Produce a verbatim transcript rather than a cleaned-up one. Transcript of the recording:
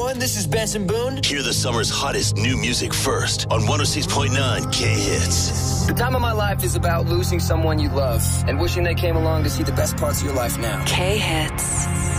everyone. This is Benson Boone. Hear the summer's hottest new music first on one oh six point nine K-Hits. The time of my life is about losing someone you love and wishing they came along to see the best parts of your life now. K-Hits.